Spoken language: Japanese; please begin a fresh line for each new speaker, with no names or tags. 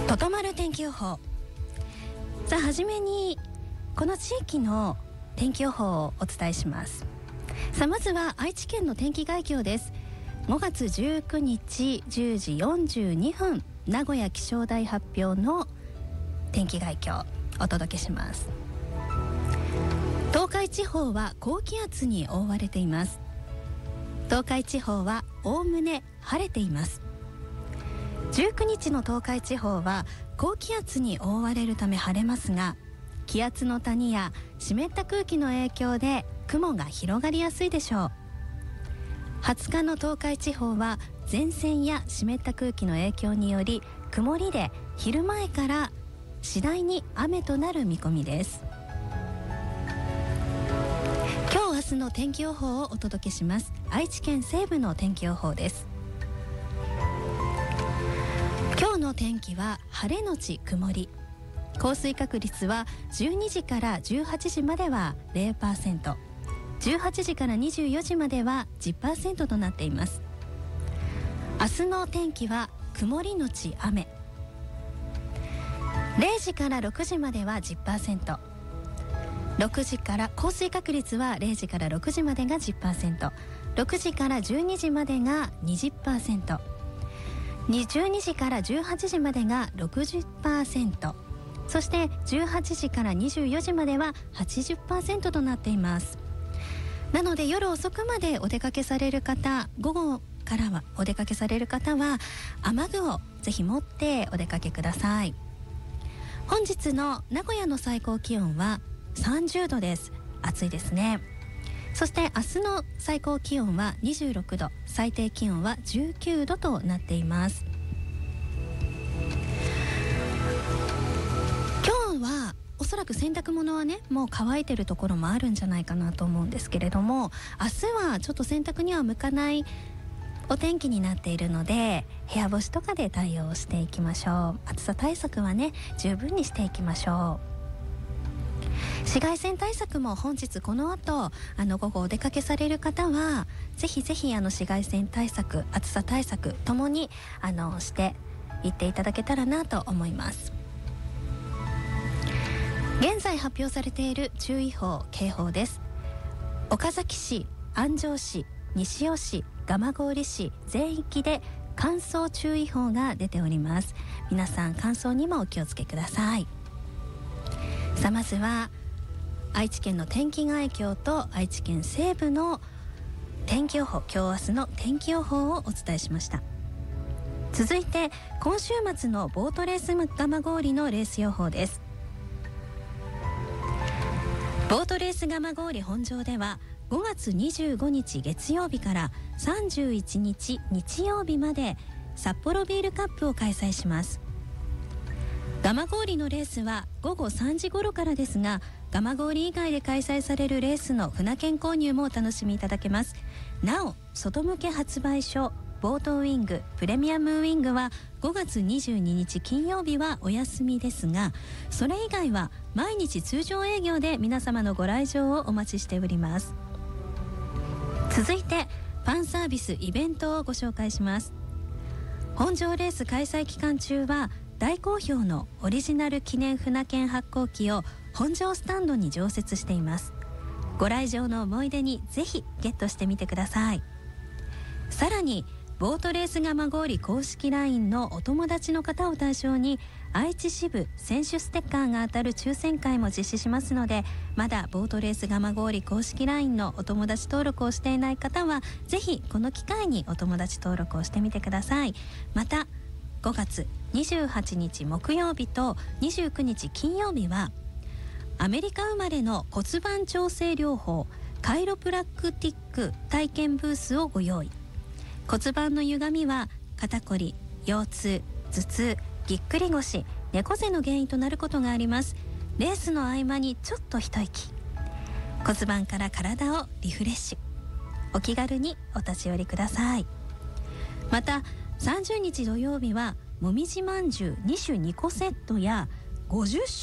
ととまる天気予報。さあ、はじめにこの地域の天気予報をお伝えします。さあ、まずは愛知県の天気概況です。5月19日10時42分名古屋気象台発表の天気概況お届けします。東海地方は高気圧に覆われています。東海地方はおおむね晴れています。19日の東海地方は高気圧に覆われるため晴れますが、気圧の谷や湿った空気の影響で雲が広がりやすいでしょう。20日の東海地方は前線や湿った空気の影響により曇りで、昼前から次第に雨となる見込みです。今日明日の天気予報をお届けします。愛知県西部の天気予報です。今日の天気は晴れのち曇り、降水確率は12時から18時までは 0%、 18時から24時までは 10% となっています。明日の天気は曇りのち雨、0時から6時までは 10%、 6時から降水確率は0時から6時までが 10%、 6時から12時までが 20%、12時から18時までが 60%、 そして18時から24時までは 80% となっています。なので夜遅くまでお出かけされる方、午後からはお出かけされる方は雨具をぜひ持ってお出かけください。本日の名古屋の最高気温は30度です。暑いですね。そして明日の最高気温は26度、最低気温は19度となっています。今日はおそらく洗濯物はね、もう乾いてるところもあるんじゃないかなと思うんですけれども、明日はちょっと洗濯には向かないお天気になっているので、部屋干しとかで対応していきましょう。暑さ対策はね、十分にしていきましょう。紫外線対策も本日この後午後お出かけされる方はぜひぜひ紫外線対策、暑さ対策ともにしていっていただけたらなと思います。現在発表されている注意報・警報です。岡崎市、安城市、西尾市、蒲郡市全域で乾燥注意報が出ております。皆さん乾燥にもお気をつけください。さあ、まずは愛知県の天気概況と愛知県西部の天気予報、今日明日の天気予報をお伝えしました。続いて今週末のボートレース蒲郡のレース予報です。ボートレース蒲郡本場では5月25日月曜日から31日日曜日まで札幌ビールカップを開催します。蒲郡のレースは午後3時頃からですが、蒲郡以外で開催されるレースの船券購入もお楽しみいただけます。なお、外向け発売所ボートウィングプレミアムウィングは5月22日金曜日はお休みですが、それ以外は毎日通常営業で皆様のご来場をお待ちしております。続いてファンサービスイベントをご紹介します。本場レース開催期間中は大好評のオリジナル記念船券発行機を本場スタンドに常設しています。ご来場の思い出にぜひゲットしてみてください。さらにボートレース蒲郡公式 LINE のお友達の方を対象に愛知支部選手ステッカーが当たる抽選会も実施しますので、まだボートレース蒲郡公式 LINE のお友達登録をしていない方はぜひこの機会にお友達登録をしてみてください。また5月28日木曜日と29日金曜日はアメリカ生まれの骨盤調整療法カイロプラクティック体験ブースをご用意。骨盤の歪みは肩こり、腰痛、頭痛、ぎっくり腰、猫背の原因となることがあります。レースの合間にちょっと一息、骨盤から体をリフレッシュ、お気軽にお立ち寄りください。また30日土曜日はもみじまんじゅう2種2個セットや50